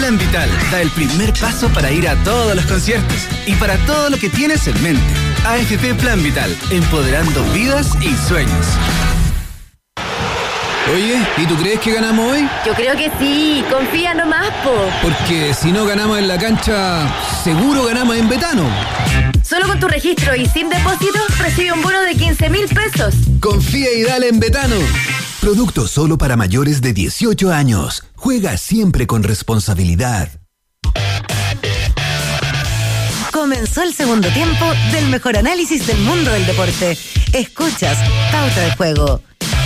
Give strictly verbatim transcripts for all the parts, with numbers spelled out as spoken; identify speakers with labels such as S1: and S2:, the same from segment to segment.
S1: Plan Vital da el primer paso para ir a todos los conciertos y para todo lo que tienes en mente. A F P Plan Vital, empoderando vidas y sueños.
S2: Oye, ¿y tú crees que ganamos hoy?
S3: Yo creo que sí, confía nomás, po.
S2: Porque si no ganamos en la cancha, seguro ganamos en Betano.
S3: Solo con tu registro y sin depósito, recibe un bono de quince mil pesos.
S2: Confía y dale en Betano.
S4: Producto solo para mayores de dieciocho años. Juega siempre con responsabilidad.
S5: Comenzó el segundo tiempo del mejor análisis del mundo del deporte. Escuchas Pauta de Juego.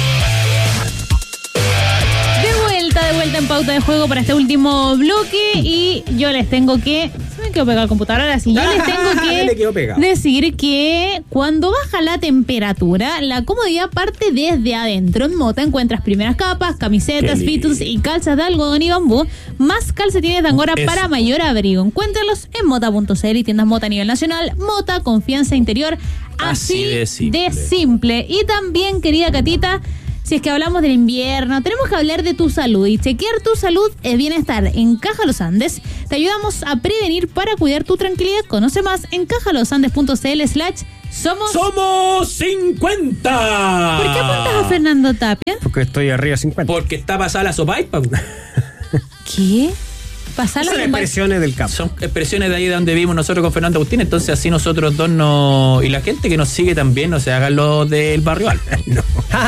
S6: De vuelta en Pauta de Juego para este último bloque y yo les tengo que... Se me quedó pegado el computador ahora sí. Yo les tengo que decir que cuando baja la temperatura, la comodidad parte desde adentro. En Mota encuentras primeras capas, camisetas, fitus y calzas de algodón y bambú, más calcetines de Angora para mayor abrigo. Encuéntralos en mota punto c l y tiendas Mota a nivel nacional. Mota, confianza interior, así, así de, simple. de simple. Y también, querida Catita, si es que hablamos del invierno, tenemos que hablar de tu salud. Y chequear tu salud es bienestar. En Caja Los Andes te ayudamos a prevenir para cuidar tu tranquilidad. Conoce más en cajalosandes punto c l slash somos...
S7: ¡Somos cincuenta!
S6: ¿Por qué apuntas a Fernando Tapia?
S7: Porque estoy arriba de cincuenta. Porque está pasada la sopaipa.
S6: ¿Qué? Pasar
S7: Son expresiones del campo. Son expresiones de ahí de donde vivimos nosotros con Fernando Agustín. Entonces así nosotros dos no... Y la gente que nos sigue también no se hagan los del barrio alto. No.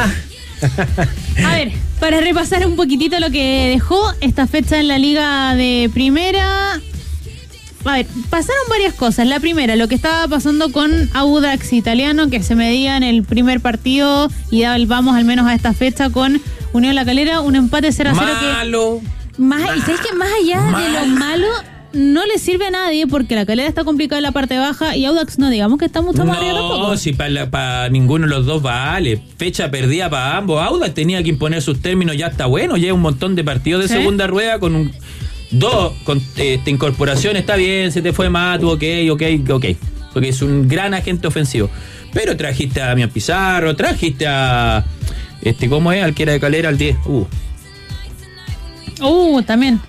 S6: A ver, para repasar un poquitito lo que dejó esta fecha en la Liga de Primera. A ver, pasaron varias cosas. La primera, lo que estaba pasando con Audax Italiano, que se medía en el primer partido y daba el vamos al menos a esta fecha con Unión La Calera, un empate cero a cero.
S7: Malo.
S6: Que más, y sabes que más allá mal. de lo malo, no le sirve a nadie porque La Calera está complicada en la parte baja y Audax no digamos que está mucho más arriba tampoco.
S7: No, si para pa ninguno de los dos vale. Fecha perdida para ambos. Audax tenía que imponer sus términos, ya está bueno. Lleva un montón de partidos de ¿Sí? segunda rueda con un dos con esta incorporación. Está bien, se te fue Matu, ok, ok, ok. Porque es un gran agente ofensivo. Pero trajiste a Damián Pizarro, trajiste a este, ¿cómo es? Al que era de Calera, al diez. Uh.
S6: Uh, también.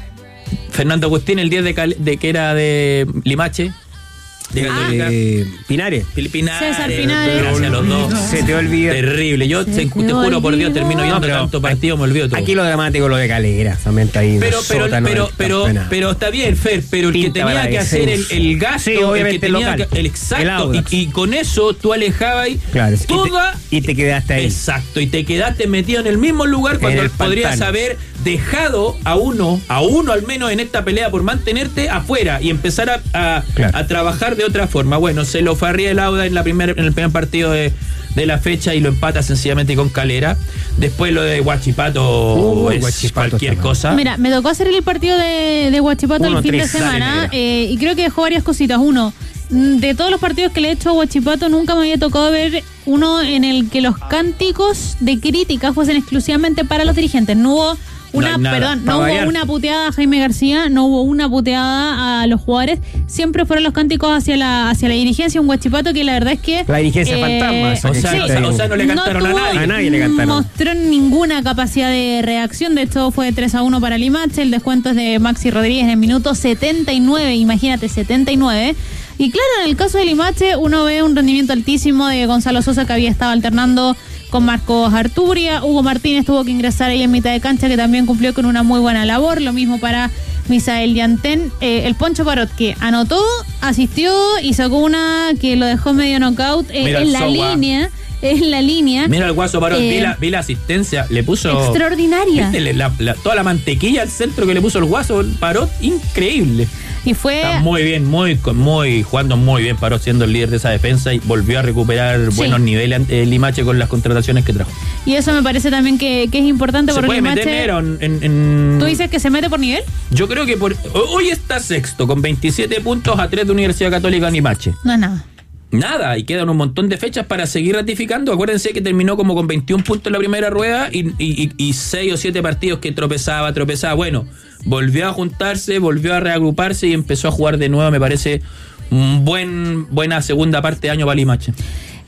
S7: Fernando Agustín, el diez de, Cal- de que era de Limache. De
S8: ah. eh, Pinares.
S7: Pinares.
S6: César Pinares.
S7: Gracias a los dos.
S8: Se te olvida.
S7: Terrible. Yo te, te juro por Dios, termino viendo no, tanto partido, me olvido todo.
S8: Aquí lo dramático, lo de Calera. Solamente ahí.
S7: Pero, pero, pero, pero, pero está bien, Fer, pero el Pinta que tenía que hacer el, el gasto, sí,
S8: obviamente
S7: el que tenía
S8: local,
S7: que, el exacto, el y, y con eso tú alejabas
S8: claro,
S7: toda.
S8: Y te, y te quedaste ahí.
S7: Exacto, y te quedaste metido en el mismo lugar cuando podrías haber dejado a uno, a uno al menos en esta pelea por mantenerte afuera y empezar a, a, claro. a trabajar de otra forma. Bueno, se lo fue arriba el Auda en la primer, en el primer partido de, de la fecha y lo empata sencillamente con Calera. Después lo de Huachipato uh, es Huachipato cualquier cosa.
S6: Mira, me tocó hacer el partido de, de Huachipato Uno, el fin tres, de semana eh, y creo que dejó varias cositas. Uno, de todos los partidos que le he hecho a Huachipato nunca me había tocado ver uno en el que los cánticos de crítica fuesen exclusivamente para los dirigentes. No hubo Una, no perdón, no hubo una puteada a Jaime García, no hubo una puteada a los jugadores, siempre fueron los cánticos hacia la hacia la dirigencia, un Huachipato que la verdad es que...
S8: La dirigencia eh, fantasma.
S7: O sea, sí, o, sea, o sea, no le cantaron no tuvo, a nadie.
S8: A nadie le cantaron.
S6: No mostró ninguna capacidad de reacción, de hecho fue tres a uno para Limache, el descuento es de Maxi Rodríguez en el minuto setenta y nueve, imagínate, setenta y nueve. Y claro, en el caso de Limache uno ve un rendimiento altísimo de Gonzalo Sosa que había estado alternando con Marcos Arturia. Hugo Martínez tuvo que ingresar ahí en mitad de cancha, que también cumplió con una muy buena labor. Lo mismo para Misael Yantén. Eh, el Poncho Parot, que anotó, asistió y sacó una que lo dejó medio knockout eh, en la Sowa. línea. En la línea.
S7: Mira el Guaso Parot, eh, vi, la, vi la asistencia, le puso...
S6: Extraordinaria.
S7: ¿Viste? La, la, toda la mantequilla al centro que le puso el Guaso Parot, increíble.
S6: Y fue...
S7: Está muy bien, muy, muy, jugando muy bien Parot, siendo el líder de esa defensa y volvió a recuperar sí. buenos niveles eh, Limache con las contrataciones que trajo.
S6: Y eso me parece también que, que es importante porque Limache...
S7: En, en, en...
S6: ¿Tú dices que se mete por nivel?
S7: Yo creo que por hoy está sexto, con veintisiete puntos a tres de Universidad Católica Limache.
S6: No es nada.
S7: Nada, y quedan un montón de fechas para seguir ratificando. Acuérdense que terminó como con veintiún puntos en la primera rueda y, y, y seis o siete partidos que tropezaba, tropezaba. Bueno, volvió a juntarse, volvió a reagruparse y empezó a jugar de nuevo. Me parece un buen, buena segunda parte de año para Limache.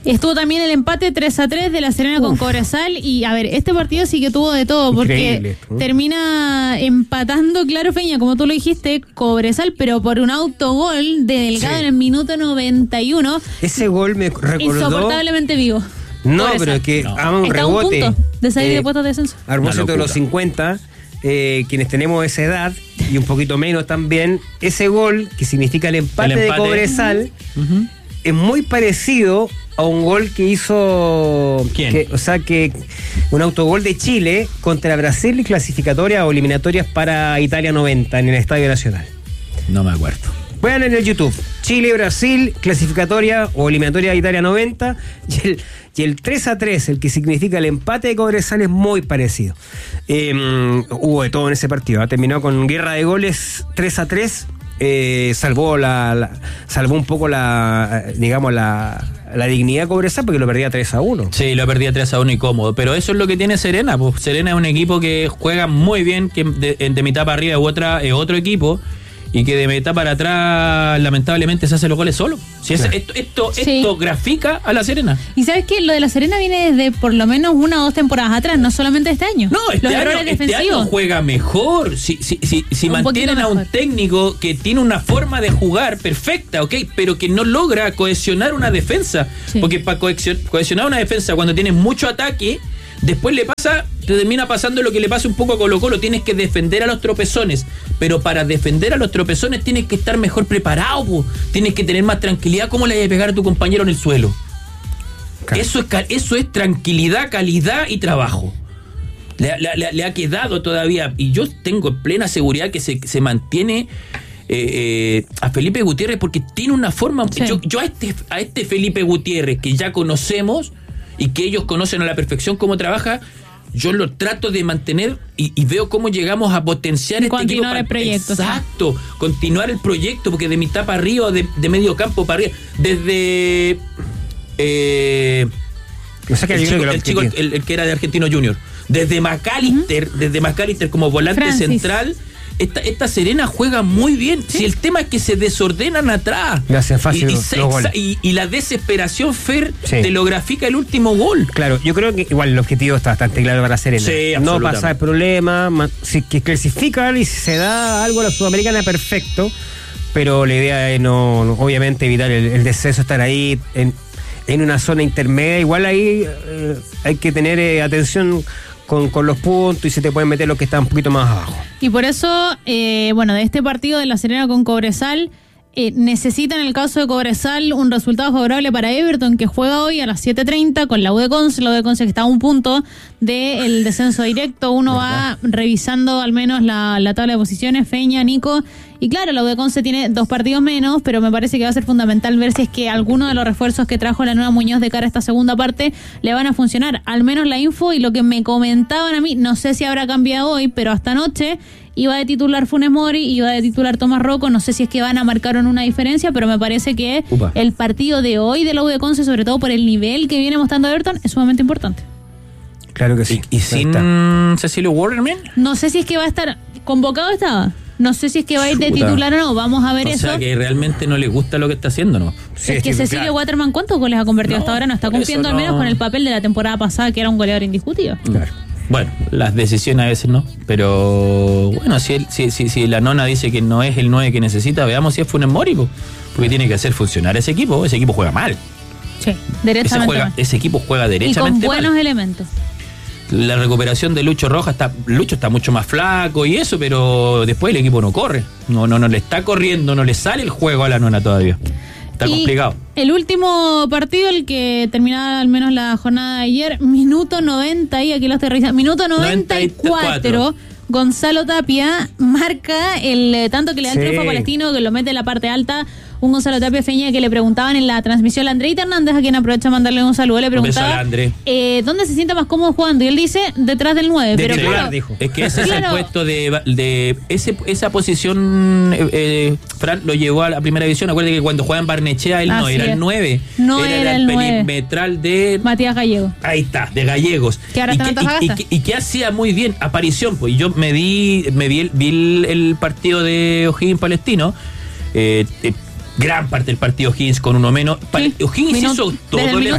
S6: Estuvo también el empate tres a tres de La Serena Uf. con Cobresal. Y a ver, este partido sí que tuvo de todo. Porque ¿no? termina empatando, claro, Feña, como tú lo dijiste, Cobresal, pero por un autogol de Delgado sí. en el minuto noventa y uno.
S8: Ese gol me recordó...
S6: Insoportablemente vivo.
S8: No, Cobresal. Pero es que no. ama un
S6: Está
S8: rebote.
S6: Un punto de salir eh, de puestos de descenso.
S8: A propósito de los cincuenta, eh, quienes tenemos esa edad y un poquito menos también, ese gol, que significa el empate, el empate. de Cobresal, uh-huh. es muy parecido a un gol que hizo
S7: ¿Quién?
S8: Que, o sea que un autogol de Chile contra Brasil y clasificatorias o eliminatorias para Italia noventa en el Estadio Nacional.
S7: No me acuerdo.
S8: Vean en el YouTube, Chile, Brasil, clasificatoria o eliminatoria de Italia noventa, y el, y el tres a tres, el que significa el empate de Cobresal, es muy parecido. Eh, hubo de todo en ese partido, ¿eh? Terminó con guerra de goles tres a tres. Eh, salvó la, la salvó un poco la digamos la, la dignidad de Cobresal porque lo perdía tres a uno.
S7: Sí, lo perdía tres a uno y cómodo, pero eso es lo que tiene Serena, pues Serena es un equipo que juega muy bien, que de, de mitad para arriba es otra es otro equipo y que de mitad para atrás lamentablemente se hace los goles solo. Si es, esto esto, sí. esto grafica a La Serena.
S6: Y sabes que lo de La Serena viene desde por lo menos una o dos temporadas atrás, no solamente este año.
S7: No, este,
S6: los
S7: año,
S6: errores
S7: este
S6: defensivos.
S7: año juega mejor. Si, si, si, si mantienen a un técnico que tiene una forma de jugar perfecta, ¿ok? Pero que no logra cohesionar una defensa. Sí. Porque para cohesionar una defensa cuando tienes mucho ataque, después le pasa, te termina pasando lo que le pasa un poco a Colo Colo, tienes que defender a los tropezones, pero para defender a los tropezones tienes que estar mejor preparado, po. Tienes que tener más tranquilidad. ¿Cómo le vas a pegar a tu compañero en el suelo? Claro. Eso es, eso es tranquilidad, calidad y trabajo. Le, le, le ha quedado todavía, y yo tengo plena seguridad que se, se mantiene eh, a Felipe Gutiérrez, porque tiene una forma, sí. yo, yo a este, a este Felipe Gutiérrez que ya conocemos y que ellos conocen a la perfección cómo trabaja, yo lo trato de mantener y, y veo cómo llegamos a potenciar
S6: y
S7: este equipo.
S6: Continuar el proyecto.
S7: Exacto, sí. continuar el proyecto, porque de mitad para arriba, de, de medio campo para arriba, desde eh,
S8: o sea que
S7: el,
S8: el,
S7: chico,
S8: que
S7: el, chico el, el que era de Argentino Junior, desde McAllister, uh-huh. desde McAllister como volante Francis. central. Esta, esta Serena juega muy bien. ¿Sí? Si el tema es que se desordenan atrás.
S8: Le hace fácil
S7: y, y,
S8: se, los
S7: y, y la desesperación, Fer, sí. te lo grafica el último gol.
S8: Claro, yo creo que igual el objetivo está bastante claro para Serena.
S7: Sí,
S8: no pasar problemas, si que clasifican y si se da algo a la Sudamericana, perfecto. Pero la idea es no, no obviamente evitar el, el descenso, estar ahí en, en una zona intermedia. Igual ahí eh, hay que tener eh, atención Con, con los puntos, y se te pueden meter los que están un poquito más abajo.
S6: Y por eso, eh, bueno, de este partido de La Serena con Cobresal, eh, necesita en el caso de Cobresal un resultado favorable para Everton, que juega hoy a las siete treinta con la U de Conce, la U de Conce que está a un punto del descenso directo. Uno ¿verdad? Va revisando al menos la, la tabla de posiciones, Feña, Nico, y claro, la U de Conce tiene dos partidos menos, pero me parece que va a ser fundamental ver si es que alguno de los refuerzos que trajo la nueva Muñoz de cara a esta segunda parte le van a funcionar. Al menos la info y lo que me comentaban a mí, no sé si habrá cambiado hoy, pero hasta anoche iba de titular Funes Mori, iba de titular Tomás Rocco. No sé si es que van a marcar una diferencia, pero me parece que Upa. el partido de hoy de la U de Conce, sobre todo por el nivel que viene mostrando Everton, es sumamente importante.
S8: Claro que sí.
S7: ¿Y, y sin Cecilio Waterman?
S6: No sé si es que va a estar convocado, estaba. No sé si es que va a ir de titular o no, vamos a ver
S7: o
S6: eso.
S7: O sea, que realmente no le gusta lo que está haciendo, ¿no?
S6: Sí, es que Cecilio claro. Waterman, ¿cuántos goles ha convertido no, hasta ahora? No está cumpliendo al menos no. con el papel de la temporada pasada, que era un goleador indiscutido.
S7: Claro. Bueno, las decisiones a veces no, pero bueno, si, él, si, si, si la nona dice que no es el nueve que necesita, veamos si es Funes Mori, porque tiene que hacer funcionar ese equipo. Ese equipo juega mal.
S6: Sí, derechamente
S7: ese, juega,
S6: mal.
S7: ese equipo juega derechamente
S6: y con buenos
S7: mal.
S6: elementos.
S7: La recuperación de Lucho Rojas, está, Lucho está mucho más flaco y eso, pero después el equipo no corre. No, no, no le está corriendo, no le sale el juego a la nona todavía. Está y complicado.
S6: El último partido, el que terminaba al menos la jornada de ayer, minuto noventa, y aquí lo estoy revisando, minuto noventa y cuatro, Gonzalo Tapia marca el eh, tanto que le da el sí. triunfo a Palestino, que lo mete en la parte alta. Un Gonzalo Tapia, Feña, que le preguntaban en la transmisión a Andreita Hernández, a quien aprovecha a mandarle un saludo, le preguntaba eh, ¿dónde se siente más cómodo jugando? Y él dice, detrás del nueve.
S7: De
S6: pero
S7: titular,
S6: claro,
S7: dijo. Es que ese claro. es el puesto de, de ese, esa posición, eh, eh, Fran lo llevó a la primera división. Acuérdate que cuando juega en Barnechea, él Así no era es. el nueve.
S6: No
S7: era,
S6: era
S7: el,
S6: el
S7: perimetral de
S6: Matías Gallego.
S7: Ahí está, de Gallegos.
S6: Que ahora
S7: y,
S6: está
S7: que, y, y, que, y que hacía muy bien aparición, pues yo me di, me vi el, vi el, el partido de O'Higgins Palestino. Eh, eh, gran parte del partido O'Higgins con uno menos. Sí. O'Higgins
S6: Minuto,
S7: hizo todo
S6: el,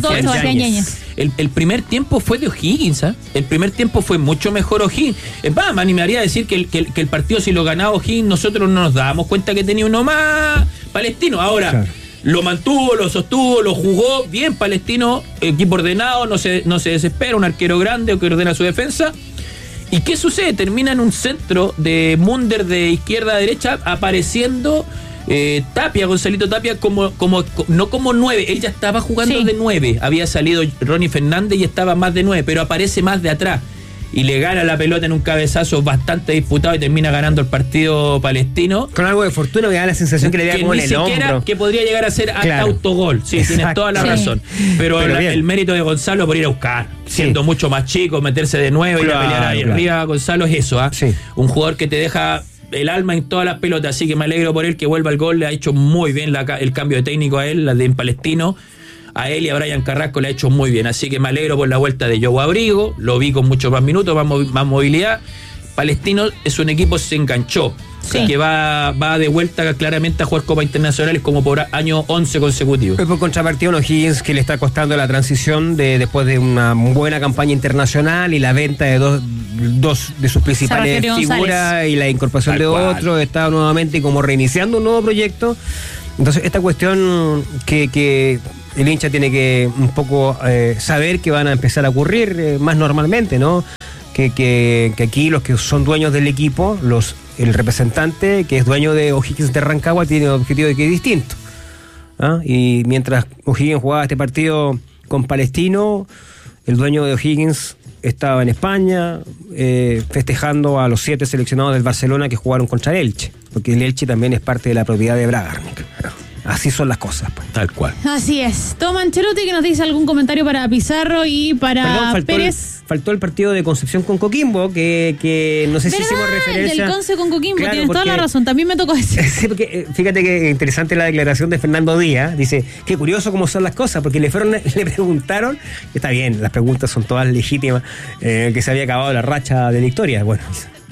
S7: el, el primer tiempo fue de O'Higgins, ¿eh? El primer tiempo fue mucho mejor O'Higgins. Es más, me animaría a decir que el, que, el, que el partido, si lo ganaba O'Higgins, nosotros no nos dábamos cuenta que tenía uno más Palestino. Ahora, claro, lo mantuvo, lo sostuvo, lo jugó bien Palestino, equipo ordenado, no se, no se desespera, un arquero grande que ordena su defensa. ¿Y qué sucede? Termina en un centro de Munder de izquierda a derecha, apareciendo eh, Tapia, Gonzalito Tapia, como, como, no como nueve. Él ya estaba jugando sí. de nueve. Había salido Ronnie Fernández y estaba más de nueve, pero aparece más de atrás. Y le gana la pelota en un cabezazo bastante disputado y termina ganando el partido palestino.
S8: Con algo de fortuna que da la sensación que le da como en el hombro.
S7: Que podría llegar a ser hasta claro. autogol. Sí, exacto, tienes toda la sí. razón. Pero, Pero el, el mérito de Gonzalo por ir a buscar, siendo sí. mucho más chico, meterse de nuevo y claro, pelear ahí claro. arriba, Gonzalo, es eso. ¿eh? Sí. Un jugador que te deja el alma en todas las pelotas. Así que me alegro por él que vuelva al gol. Le ha hecho muy bien la, el cambio de técnico a él, la de en Palestino. A él y a Brian Carrasco le ha hecho muy bien, así que me alegro por la vuelta de Joe Abrigo, lo vi con muchos más minutos, más, movi- más movilidad. Palestino es un equipo que se enganchó, sí. que va, va de vuelta claramente a jugar Copas Internacionales como por año once consecutivo.
S8: Es por contrapartida a O'Higgins que le está costando la transición de después de una buena campaña internacional y la venta de dos, dos de sus principales figuras y la incorporación Tal de cual. otro, está nuevamente como reiniciando un nuevo proyecto. Entonces esta cuestión que... que el hincha tiene que un poco eh, saber que van a empezar a ocurrir eh, más normalmente, ¿no? Que, que, que aquí los que son dueños del equipo, los el representante que es dueño de O'Higgins de Rancagua tiene un objetivo de que es distinto. ¿Ah? Y mientras O'Higgins jugaba este partido con Palestino, el dueño de O'Higgins estaba en España eh, festejando a los siete seleccionados del Barcelona que jugaron contra el Elche, porque el Elche también es parte de la propiedad de Bragarnik. Así son las cosas. Pues.
S7: Tal cual.
S6: Así es. Toma Ancelotti que nos dice algún comentario para Pizarro y para
S8: Perdón, faltó
S6: Pérez.
S8: El, faltó el partido de Concepción con Coquimbo, que, que no sé si hicimos referencia.
S6: Del Conce con Coquimbo,
S8: claro,
S6: tienes
S8: porque,
S6: toda la razón. También me tocó decir.
S8: Sí, porque fíjate que interesante la declaración de Fernando Díaz. Dice, qué curioso cómo son las cosas, porque le fueron, le preguntaron, está bien, las preguntas son todas legítimas, eh, que se había acabado la racha de victorias. Bueno,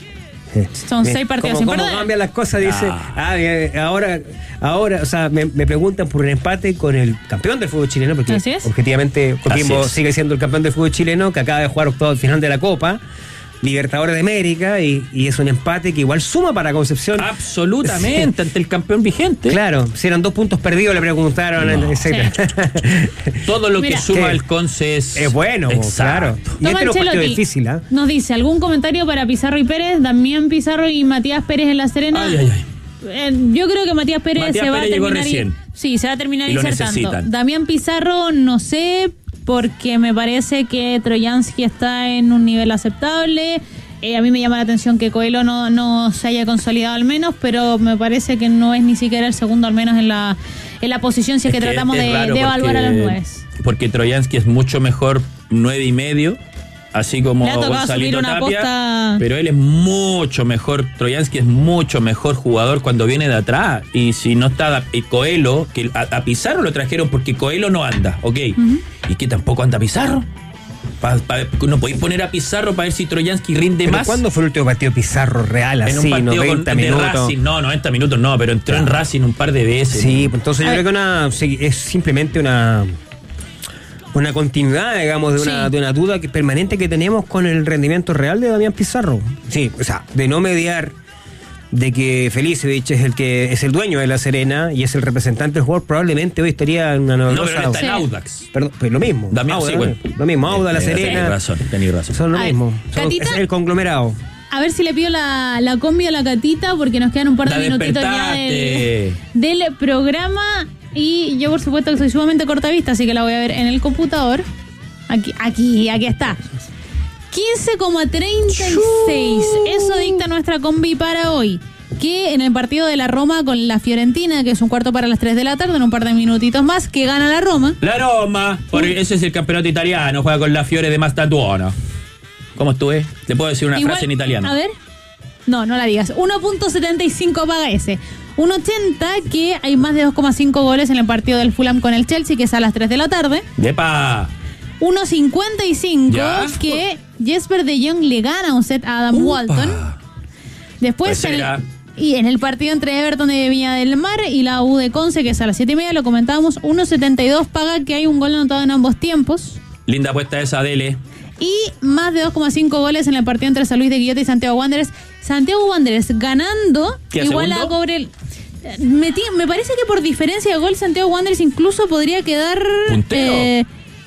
S6: son seis partidos sin perder.
S8: ¿Cómo cambian las cosas? Dice, ah, ah ahora, ahora, o sea, me, me preguntan por un empate con el campeón del fútbol chileno, porque objetivamente Coquimbo sigue siendo el campeón del fútbol chileno, que acaba de jugar octavo final de la Copa, Libertadores de América, y, y es un empate que igual suma para Concepción.
S7: Absolutamente, sí. ante el campeón vigente.
S8: Claro, si eran dos puntos perdidos, le preguntaron, no. etcétera.
S7: Sí. Todo lo Mira, que suma que el Conce es,
S8: es bueno, claro. Y
S6: Toma
S8: este es un partido difícil, ¿eh?
S6: Nos dice, ¿algún comentario para Pizarro y Pérez? Damián Pizarro y Matías Pérez en La Serena.
S7: Ay, ay, ay.
S6: Eh, yo creo que Matías Pérez
S7: Matías
S6: se
S7: Pérez
S6: va a terminar.
S7: Recién.
S6: Y, sí, se va a terminar
S7: y
S6: insertando. Damián Pizarro, no sé, porque me parece que Troyansky está en un nivel aceptable. Eh, a mí me llama la atención que Coelho no, no se haya consolidado al menos, pero me parece que no es ni siquiera el segundo, al menos en la en la posición si es, es que, que tratamos de, de evaluar a los nueve.
S7: Porque Troyansky es mucho mejor nueve y medio, así como Gonzalito Tapia,
S6: posta...
S7: pero él es mucho mejor, Troyansky es mucho mejor jugador cuando viene de atrás, y si no está y Coelho, que a, a Pizarro lo trajeron porque Coelho no anda, ok, uh-huh. y que tampoco anda Pizarro. Pa, pa, no podéis poner a Pizarro para ver si Troyansky rinde
S8: ¿Pero
S7: más.
S8: ¿Cuándo fue el último partido Pizarro real? Así,
S7: en un partido
S8: noventa
S7: con,
S8: minutos.
S7: De Racing, no, noventa minutos no, pero entró claro. en Racing un par de veces.
S8: Sí,
S7: ¿no?
S8: pues entonces yo creo que una, es simplemente una una continuidad, digamos, de una, sí. de una duda que, permanente que tenemos con el rendimiento real de Damián Pizarro. Sí, o sea, de no mediar de que Felicevich es el que es el dueño de La Serena y es el representante del jugador, probablemente hoy estaría en una novedosa...
S7: No, pero él está en Audax.
S8: Perdón, pues lo mismo.
S7: Damián,
S8: Auda,
S7: sí, bueno.
S8: Lo mismo, Auda, La Serena.
S7: Tenés razón, tenés razón.
S8: Son lo
S6: a
S8: mismo.
S6: Ver,
S8: Son, es el conglomerado.
S6: A ver si le pido la, la combi a la Catita, porque nos quedan un par de
S7: la
S6: minutitos ya del, del programa. Y yo, por supuesto, que soy sumamente cortavista, así que la voy a ver en el computador. Aquí, aquí, aquí está. quince coma treinta y seis. Eso dicta nuestra combi para hoy. Que en el partido de la Roma con la Fiorentina, que es un cuarto para las tres de la tarde, en un par de minutitos más, que gana la Roma.
S7: La Roma, por ese es el campeonato italiano, juega con la Fiore de Mastatuono. ¿Cómo estuve? ¿Te puedo decir una
S6: Igual,
S7: frase en italiano?
S6: A ver. No, no la digas. uno punto setenta y cinco paga ese. uno ochenta, que hay más de dos coma cinco goles en el partido del Fulham con el Chelsea, que es a las tres de la tarde.
S7: ¡Depa!
S6: uno cincuenta y cinco, ¿ya? Que Jesper de Jong le gana un set a Adam
S7: Upa.
S6: Walton. Después
S7: Pues
S6: en, Y en el partido entre Everton de Viña del Mar y la U de Conce, que es a las siete y media, lo comentábamos, uno setenta y dos paga que hay un gol anotado en ambos tiempos.
S7: Linda apuesta esa, Dele.
S6: Y más de dos coma cinco goles en el partido entre San Luis de Quillota y Santiago Wanderers. Santiago Wanderers ganando, igual a Cobrel. Me, me parece que por diferencia de gol Santiago Wanderers incluso podría quedar...
S7: Puntero.
S6: Eh,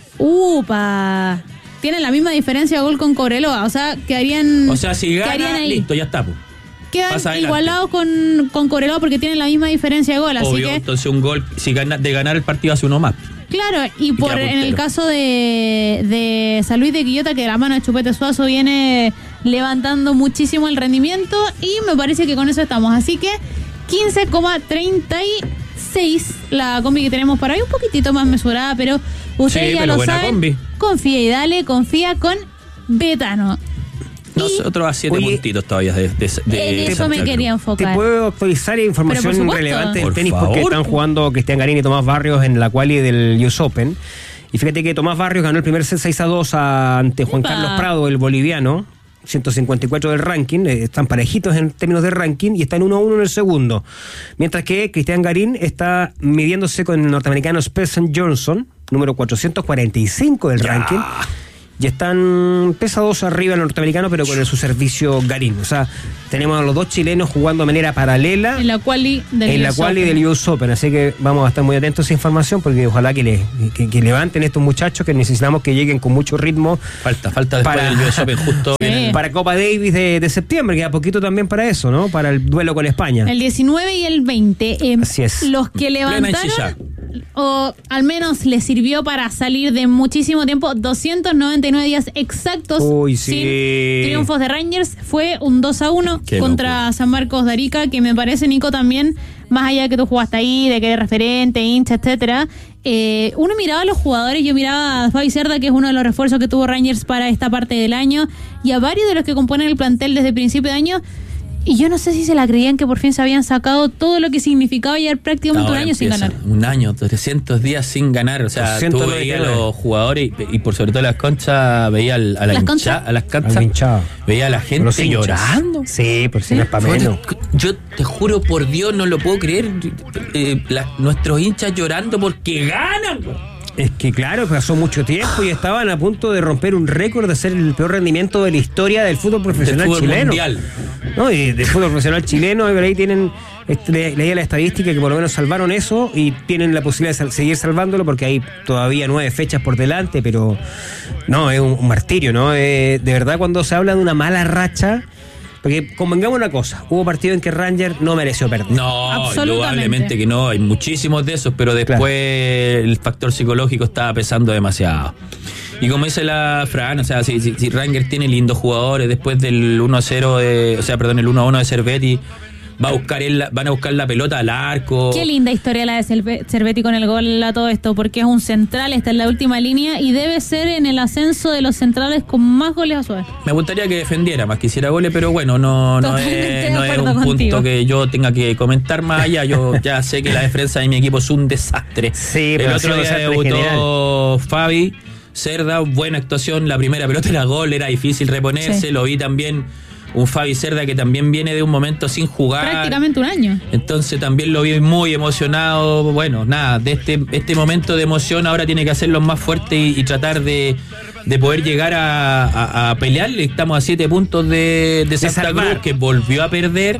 S6: upa. Tienen la misma diferencia de gol con Cobreloa, o sea, quedarían...
S7: O sea, si gana,
S6: ahí.
S7: listo, ya está. Pues.
S6: Quedan igualados con, con Cobreloa porque tienen la misma diferencia de gol, así
S7: Obvio,
S6: que...
S7: entonces un gol, si gana, de ganar el partido hace uno más.
S6: Claro, y por en el caso de, de San Luis de Quillota, que de la mano de Chupete Suazo viene levantando muchísimo el rendimiento, y me parece que con eso estamos. Así que quince coma treinta y seis la combi que tenemos para hoy, un poquitito más mesurada, pero ustedes
S7: sí,
S6: ya
S7: pero
S6: lo saben.
S7: Combi.
S6: Confía y dale, confía con Betano.
S7: Nosotros a siete Oye, puntitos todavía de, de, de
S6: en eso me quería enfocar.
S8: Te puedo actualizar información relevante del tenis,
S7: favor.
S8: Porque están jugando Cristian Garín y Tomás Barrios en la quali del U S Open. Y fíjate que Tomás Barrios ganó el primer set seis a dos ante Juan
S6: Epa.
S8: Carlos Prado, el boliviano, ciento cincuenta y cuatro del ranking. Están parejitos en términos de ranking y están uno a uno en el segundo. Mientras que Cristian Garín está midiéndose con el norteamericano Spencer Johnson, número cuatrocientos cuarenta y cinco del
S7: ya.
S8: ranking. Y están pesados arriba el norteamericano, pero con el, su servicio Garín. O sea, tenemos a los dos chilenos jugando de manera paralela
S6: en la quali del,
S8: en la quali del U S Open. Así que vamos a estar muy atentos a esa información, porque ojalá que, le, que, que levanten estos muchachos, que necesitamos que lleguen con mucho ritmo.
S7: Falta, falta después
S8: para,
S7: del U S Open justo.
S6: Sí.
S8: Para Copa Davis de, de septiembre, que a poquito también para eso, ¿no? Para el duelo con España.
S6: El diecinueve y el veinte. Eh,
S8: Así es.
S6: Los que levantaron, o al menos les sirvió para salir de muchísimo tiempo, doscientos noventa y nueve días exactos
S8: Uy, sí.
S6: sin triunfos de Rangers. Fue un dos a uno
S7: Qué
S6: contra
S7: locura.
S6: San Marcos de Arica, que me parece, Nico, también, más allá de que tú jugaste ahí, de que eres referente, hincha, etcétera, eh, uno miraba a los jugadores. Yo miraba a Fabi Cerda, que es uno de los refuerzos que tuvo Rangers para esta parte del año, y a varios de los que componen el plantel desde principio de año. Y yo no sé si se la creían que por fin se habían sacado todo lo que significaba llevar prácticamente
S7: Ahora
S6: un año sin
S7: empieza,
S6: ganar.
S7: Un año, trescientos días sin ganar. O sea, tú veías a los jugadores y, y por sobre todo las conchas, veía al, a, la
S6: ¿Las
S7: hincha,
S6: conchas?
S7: a las canchas,
S8: Al hinchado.
S7: veía a la gente
S8: Los hinchas.
S7: llorando.
S8: Sí, por si
S6: ¿Sí?
S8: no es para menos.
S7: Yo te juro por Dios, no lo puedo creer. Eh, la- nuestros hinchas llorando porque ganan.
S8: Es que claro, pasó mucho tiempo y estaban a punto de romper un récord de ser el peor rendimiento de la historia del fútbol profesional
S7: Del fútbol
S8: chileno.
S7: mundial.
S8: No, y del fútbol profesional chileno, y por ahí tienen, este, leía la estadística que por lo menos salvaron eso y tienen la posibilidad de sal- seguir salvándolo, porque hay todavía nueve fechas por delante, pero no, es un, un martirio, ¿no? Eh, de verdad, cuando se habla de una mala racha, porque convengamos una cosa, hubo partidos en que Ranger no mereció perder.
S7: No,
S6: Absolutamente.
S7: indudablemente que no, hay muchísimos de esos, pero después
S8: Claro.
S7: el factor psicológico estaba pesando demasiado. Y como dice la Fran, o sea, si, si, si Rangers tiene lindos jugadores, después del uno a cero, de, o sea, perdón, el uno a uno de Cervetti, va a buscar el, van a buscar la pelota al arco.
S6: Qué linda historia la de Cerve- Cervetti con el gol a todo esto, porque es un central, está en la última línea y debe ser en el ascenso de los centrales con más goles a su vez.
S7: Me gustaría que defendiera más, que hiciera goles, pero bueno, no, no
S6: Totalmente
S7: es,
S6: de
S7: no es
S6: acuerdo
S7: un
S6: contigo.
S7: punto que yo tenga que comentar más allá. Yo ya sé que la defensa de mi equipo es un desastre.
S8: Sí,
S7: el
S8: pero ha
S7: otro
S8: sido
S7: día
S8: desastre en
S7: debutó Fabi Cerda, buena actuación, la primera pelota era gol, era difícil reponerse,
S6: Sí.
S7: lo vi también un Fabi Cerda que también viene de un momento sin jugar.
S6: Prácticamente un año.
S7: Entonces también lo vi muy emocionado. Bueno, nada, de este, este momento de emoción ahora tiene que hacerlo más fuerte y, y tratar de, de poder llegar a, a, a pelearle. Estamos a siete puntos de, de Santa
S8: salvar.
S7: Cruz, que volvió a perder.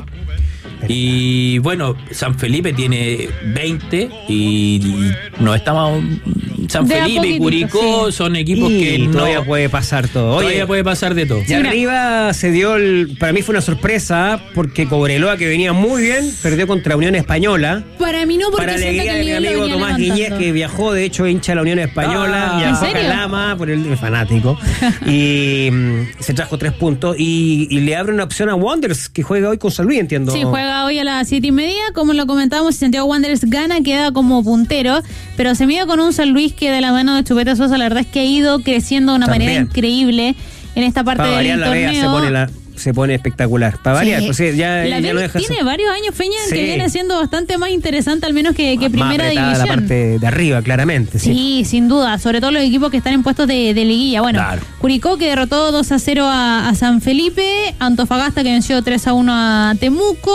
S7: Y bueno, San Felipe tiene veinte y, y no estamos. San
S6: De a
S7: Felipe y
S6: poquitito,
S7: Curicó
S6: sí.
S7: son equipos
S8: Y
S7: que no.
S8: todavía puede pasar todo. Oye,
S7: Todavía puede pasar de todo.
S8: y arriba se dio, el, para mí fue una sorpresa, porque Cobreloa, que venía muy bien, perdió contra Unión Española.
S6: Para mí no, porque
S8: Para
S6: siento
S8: alegría
S6: que el
S8: de mi
S6: nivel lo
S8: amigo
S6: venía
S8: Tomás
S6: levantando.
S8: Guiñez, que viajó, de hecho, hincha de la Unión Española,
S7: Ah,
S8: viajó
S6: ¿en serio?
S8: a Calama por el, el fanático, y mm, se trajo tres puntos, y, y le abre una opción a Wanderers, que juega hoy con San Luis, entiendo.
S6: Sí, juega hoy a las siete y media, como lo comentábamos, si Santiago Wanderers gana, queda como puntero, pero se mide con un San Luis que de la mano de Chupete Sosa, la verdad es que ha ido creciendo de una
S8: También.
S6: manera increíble en esta parte
S8: Para
S6: del
S8: variar, la
S6: torneo.
S8: Vega se pone, la, se pone espectacular. Para variar,
S6: Sí.
S8: pues sí, ya,
S6: la
S8: ya
S6: Vega
S8: no deja
S6: tiene
S8: ser-
S6: varios años, Feña,
S8: Sí.
S6: que viene siendo bastante más interesante, al menos que, que
S8: más
S6: primera
S8: apretada
S6: división.
S8: la parte de arriba, claramente. Sí.
S6: Sí, sin duda, sobre todo los equipos que están en puestos de, de liguilla. Bueno,
S7: Claro.
S6: Curicó, que derrotó dos a cero a, a San Felipe, Antofagasta, que venció tres a uno a Temuco,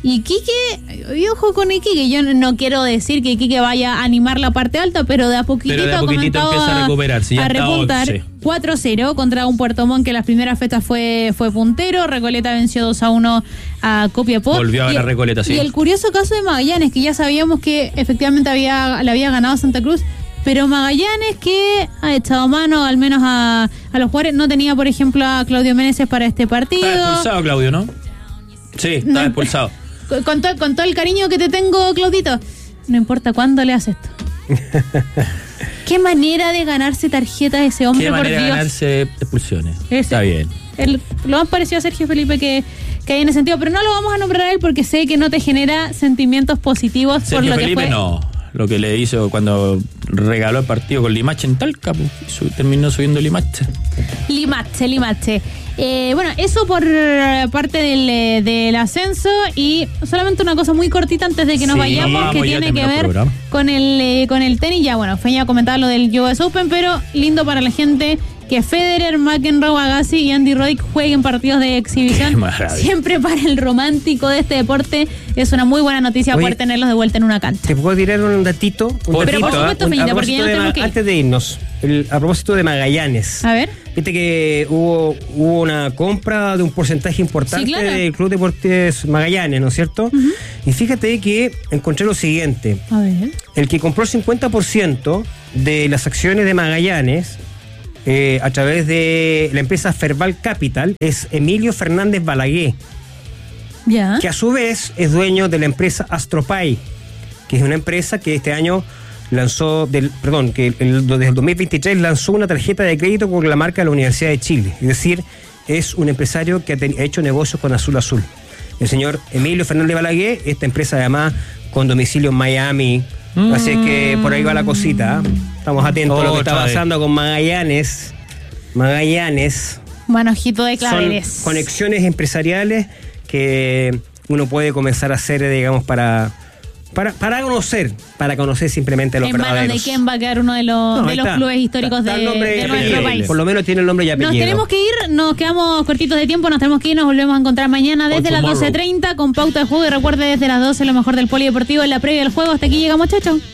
S6: Y Quique, y ojo con Iquique, yo no quiero decir que Iquique vaya a animar la parte alta, pero de a poquitito,
S7: pero de a poquitito empieza a recuperarse, ya
S6: a repuntar.
S7: once.
S6: cuatro cero contra un Puerto Montt que las primeras fechas fue, fue puntero. Recoleta venció dos a uno a Copiapó.
S7: Volvió a ganar Recoleta, sí.
S6: Y el curioso caso de Magallanes, que ya sabíamos que efectivamente había, le había ganado a Santa Cruz, pero Magallanes, que ha echado mano al menos a, a los jugadores, no tenía, por ejemplo, a Claudio Meneses para este partido.
S7: Está expulsado, Claudio, ¿no? Sí, está
S6: No,
S7: expulsado.
S6: Con, con, to, con todo el cariño que te tengo, Claudito, no importa cuándo le haces esto. Qué manera de ganarse tarjetas ese hombre,
S7: Qué
S6: por
S7: manera
S6: Dios.
S7: de ganarse expulsiones.
S6: Ese.
S7: Está bien.
S6: El, lo más parecido a Sergio Felipe que, que hay en ese sentido, pero no lo vamos a nombrar a él porque sé que no te genera sentimientos positivos
S7: Sergio
S6: por lo
S7: Felipe
S6: que fue.
S7: no. Lo que le hizo cuando regaló el partido con Limache en Talca, pues, su, terminó subiendo Limache.
S6: Limache, Limache. Eh, bueno, eso por parte del, del ascenso y solamente una cosa muy cortita antes de que nos
S7: Sí,
S6: vayamos
S7: vamos,
S6: que
S7: ya
S6: tiene que
S7: terminó el
S6: ver
S7: programa.
S6: con el eh, con el tenis. Ya bueno, Feña comentaba lo del U S Open, pero lindo para la gente que Federer, McEnroe, Agassi y Andy Roddick jueguen partidos de exhibición.
S7: Qué maravilla.
S6: Siempre para el romántico de este deporte es una muy buena noticia.
S8: Oye,
S6: poder tenerlos de vuelta en una cancha.
S8: ¿Te puedo tirar un datito? Un
S7: Por
S8: datito,
S6: Pero por supuesto,
S8: ¿ah? Un-
S6: Feñita,
S8: a
S6: porque ya
S8: propósito
S6: nos
S8: de
S6: tenemos
S8: Ma-
S6: que ir.
S8: Antes de irnos, el- a propósito de Magallanes.
S6: A ver.
S8: Viste que hubo, hubo una compra de un porcentaje importante
S6: Sí, claro.
S8: del Club Deportes Magallanes, ¿no es cierto? Y fíjate que encontré lo siguiente.
S6: A ver.
S8: El que compró el cincuenta por ciento de las acciones de Magallanes eh, a través de la empresa Ferval Capital es Emilio Fernández Balaguer,
S6: Ya.
S8: que a su vez es dueño de la empresa Astropay, que es una empresa que este año lanzó, del, perdón, que el, desde el dos mil veintitrés lanzó una tarjeta de crédito con la marca de la Universidad de Chile. Es decir, es un empresario que ha, ten, ha hecho negocios con Azul Azul. El señor Emilio Fernández Balaguer, esta empresa además con domicilio en Miami. Mm. Así que por ahí va la cosita. ¿eh? Estamos atentos a lo que está pasando con Magallanes. Magallanes.
S6: Manojito de claveles.
S8: Son conexiones empresariales que uno puede comenzar a hacer, digamos, para, para, para conocer, para conocer simplemente los
S6: ¿En manos
S8: verdaderos.
S6: de quién va a quedar uno de los,
S8: No,
S6: de los
S8: está.
S6: clubes históricos
S8: Está
S6: de,
S8: el nombre
S6: de
S8: y
S6: nuestro
S8: apellido.
S6: país?
S8: Por lo menos tiene el nombre y apellido.
S6: Nos tenemos que ir, nos quedamos cortitos de tiempo, nos tenemos que ir, nos volvemos a encontrar mañana desde las doce treinta con pauta de juego y recuerde desde las doce lo mejor del polideportivo en la previa del juego. Hasta aquí llegamos, chao, chao.